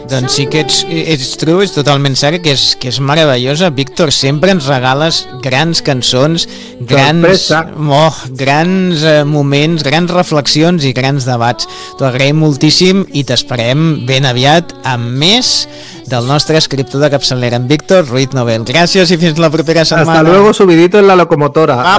Doncs sí que ets true, és totalment cert que és meravellosa. Víctor, sempre ens regales grans cançons, grans moments, grans reflexions i grans debats. T'ho agraïm moltíssim i t'esperem ben aviat amb més del nostre escriptor de capçalera, en Víctor Ruiz Novel. Gràcies i fins la propera setmana. Hasta luego, subidito en la locomotora.